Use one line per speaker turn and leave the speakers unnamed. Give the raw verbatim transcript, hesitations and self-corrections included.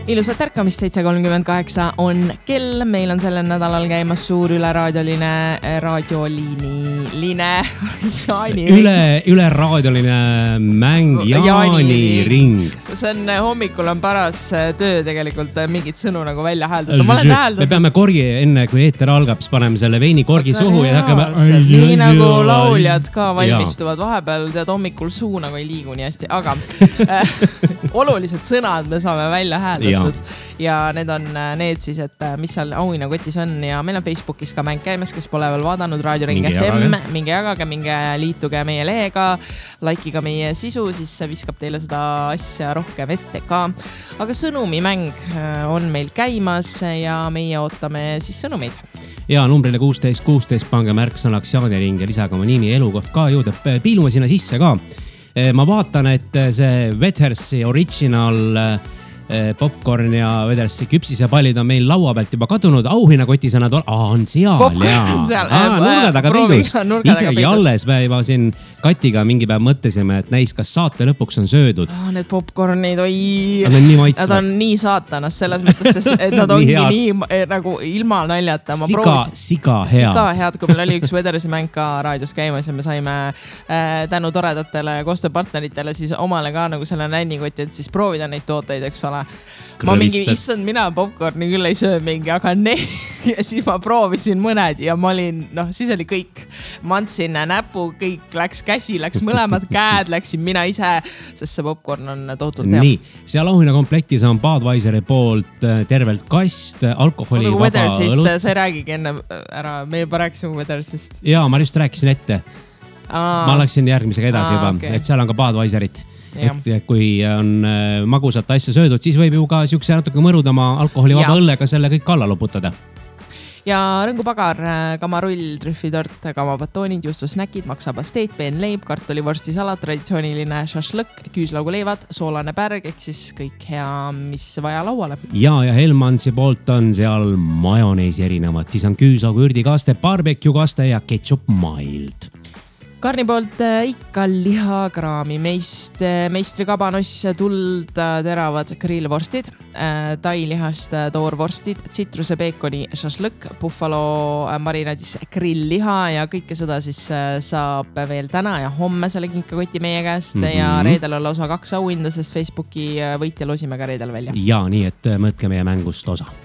Ilusat tärkamist, seitse kolmkümmend kaheksa on kell. Meil on sellel nädalal käimas suur üle raadioline, raadioliini, line, Jaani ring.
Üle, üle raadioline mäng Jaani, Jaani ring.
See on hommikul on paras töö tegelikult mingit sõnu nagu välja hääldada. Ma olen hääldada.
Me peame korgi enne, kui eeter algab, siis paneme selle veini korgi Aga suhu ja hakkame...
Nii nagu lauljad ka valmistuvad vahepeal, tead hommikul suu nagu ei liigu nii hästi, aga äh, olulised sõnad me saame välja hääldada. Ja. ja need on need siis, et mis seal auhinnakotis on ja meil on Facebookis ka mäng käimas, kes pole veel vaadanud Raadio Ring F M, minge jagage, minge liituge meie lehega, like'iga meie sisu, siis viskab teile seda asja rohkem ette ka. Aga sõnumimäng on meil käimas ja meie ootame siis sõnumeid.
Ja numbrile kuusteist kuusteist pange märksõnaks Jaani ring ja lisaga oma nimi elukoht ka juurde. Piilume sinna sisse ka. Ma vaatan, et see Wethersi original popcorn ja Wethersi küpsisepallid on meil laua pealt juba kadunud. Auhinnakotis on nad ol... Aa, on seal.
Popcorn seal.
Aa, nurga taga peidus. Isegi alles me juba siin Katiga mingi päev mõtlesime, et näis, kas saate lõpuks on söödud.
Aa, need popcornid, oi.
Nad on nii maitsvad.
Nad on nii saatanas selles mõttes, et nad ongi nii, nii nagu ilma naljata. Ma
siga, siga head.
Siga head, kui meil oli üks Wethersi mäng ka raadios käimas ja me saime äh, tänu toredatele koostööpartneritele siis omale ka nagu selle nännikoti, et siis proovida neid tooteid, eks ole. Ma mingi, issand, mina popcorni küll ei söö mingi, aga ne... ja siis ma proovisin mõned ja ma olin, noh, siis oli kõik. Ma andsin näpu, kõik läks käsi, läks mõlemad käed, läksin mina ise, sest see popcorn on tohutult hea.
Nii, seal auhinnakomplektis on Budweiseri poolt tervelt kast, alkoholi
Odu,
vaba
Wethersist,
õlut.
sa ei räägigi enne ära, me juba rääkisime Wethersist.
Jaa, ma just rääkisin ette.
Aa.
Ma läksin järgmisega edasi
Aa,
juba,
okay.
et seal on ka Budweiserit.
Ja.
Et kui on magusat asja söödud, siis võib ju ka siukse natuke mõrudama alkoholi vaba õllega selle kõik alla loputada.
Ja rõngupagar, kamarull, trüffitort, kamabatoonid, justusnäkid, maksapasteet, peenleib, kartulivorstisalat, traditsiooniline šašlõk, küüslauguleivad, soolane pärg, ehk siis kõik hea, mis vaja lauale.
Ja, ja Helmansi poolt on seal majoneesi erinevad. Siis on küüslaugu ürdikaste, barbecue kaste ja ketchup mild.
Karni poolt ikka lihakraami, meist, meistri kabanoss, tuld, teravad grillvorstid, tailihast toorvorstid, tsitruse peekoni šašlõk, buffalo marinadis grillliha ja kõike seda siis saab veel täna ja homme selle kinkakoti meie käest mm -hmm. ja reedel on lausa kaks auhinda, sest Facebooki võitja loosime ka reedel välja.
Ja nii, et mõtke meie mängust osa.